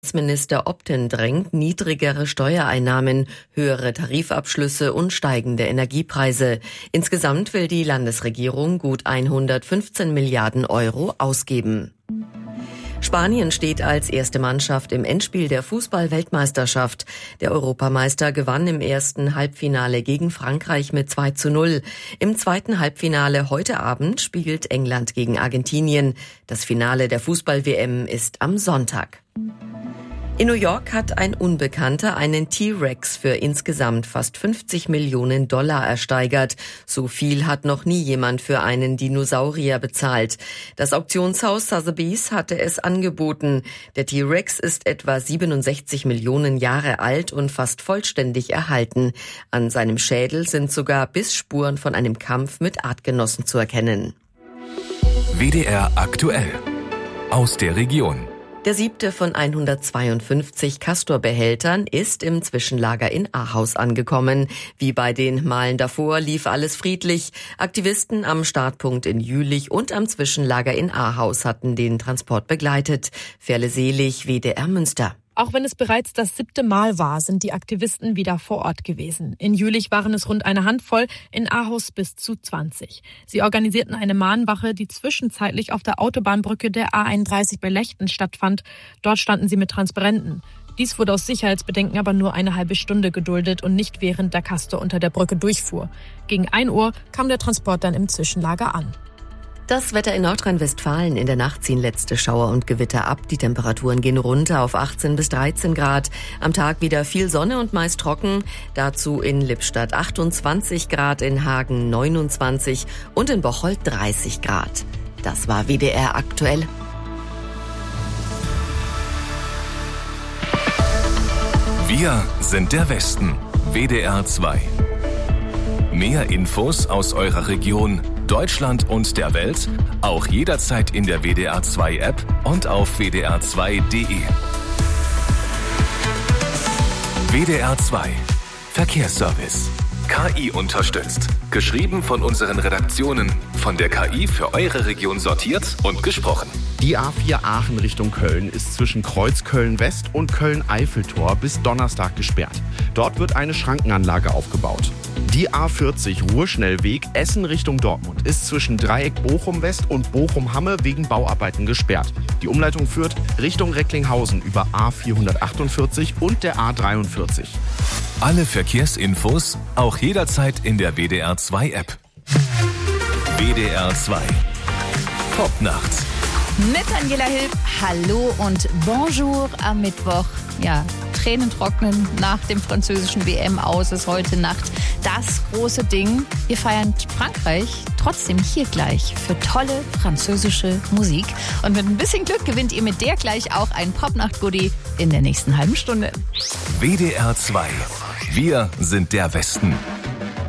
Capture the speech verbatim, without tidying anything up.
Finanzminister Optin drängt niedrigere Steuereinnahmen, höhere Tarifabschlüsse und steigende Energiepreise. Insgesamt will die Landesregierung gut hundertfünfzehn Milliarden Euro ausgeben. Spanien steht als erste Mannschaft im Endspiel der Fußball-Weltmeisterschaft. Der Europameister gewann im ersten Halbfinale gegen Frankreich mit zwei zu null. Im zweiten Halbfinale heute Abend spielt England gegen Argentinien. Das Finale der Fußball-W M ist am Sonntag. In New York hat ein Unbekannter einen T-Rex für insgesamt fast fünfzig Millionen Dollar ersteigert. So viel hat noch nie jemand für einen Dinosaurier bezahlt. Das Auktionshaus Sotheby's hatte es angeboten. Der T-Rex ist etwa siebenundsechzig Millionen Jahre alt und fast vollständig erhalten. An seinem Schädel sind sogar Bissspuren von einem Kampf mit Artgenossen zu erkennen. W D R aktuell aus der Region. Der siebte von hundertzweiundfünfzig Castor-Behältern ist im Zwischenlager in Ahaus angekommen. Wie bei den Malen davor lief alles friedlich. Aktivisten am Startpunkt in Jülich und am Zwischenlager in Ahaus hatten den Transport begleitet. Ferle Selig, W D R Münster. Auch wenn es bereits das siebte Mal war, sind die Aktivisten wieder vor Ort gewesen. In Jülich waren es rund eine Handvoll, in Ahaus bis zu zwanzig. Sie organisierten eine Mahnwache, die zwischenzeitlich auf der Autobahnbrücke der A einunddreißig bei Lechten stattfand. Dort standen sie mit Transparenten. Dies wurde aus Sicherheitsbedenken aber nur eine halbe Stunde geduldet und nicht während der Castor unter der Brücke durchfuhr. Gegen ein Uhr kam der Transport dann im Zwischenlager an. Das Wetter in Nordrhein-Westfalen. In der Nacht ziehen letzte Schauer und Gewitter ab. Die Temperaturen gehen runter auf achtzehn bis dreizehn Grad. Am Tag wieder viel Sonne und meist trocken. Dazu in Lippstadt achtundzwanzig Grad, in Hagen neunundzwanzig und in Bocholt dreißig Grad. Das war W D R aktuell. Wir sind der Westen. W D R zwei. Mehr Infos aus eurer Region, Deutschland und der Welt, auch jederzeit in der W D R zwei App und auf w d r zwei punkt d e. W D R zwei Verkehrsservice. K I unterstützt. Geschrieben von unseren Redaktionen. Von der K I für eure Region sortiert und gesprochen. Die A vier Aachen Richtung Köln ist zwischen Kreuz Köln-West und Köln-Eiffeltor bis Donnerstag gesperrt. Dort wird eine Schrankenanlage aufgebaut. Die A vierzig Ruhrschnellweg Essen Richtung Dortmund ist zwischen Dreieck Bochum-West und Bochum-Hamme wegen Bauarbeiten gesperrt. Die Umleitung führt Richtung Recklinghausen über A vierhundertachtundvierzig und der A dreiundvierzig. Alle Verkehrsinfos auch jederzeit in der W D R zwei App. W D R zwei Popnacht. Mit Angela Hilf, hallo und bonjour am Mittwoch. Ja, Tränen trocknen nach dem französischen W M-Aus ist heute Nacht das große Ding. Wir feiern Frankreich trotzdem hier gleich für tolle französische Musik. Und mit ein bisschen Glück gewinnt ihr mit der gleich auch ein Popnacht-Goodie in der nächsten halben Stunde. W D R zwei. Wir sind der Westen.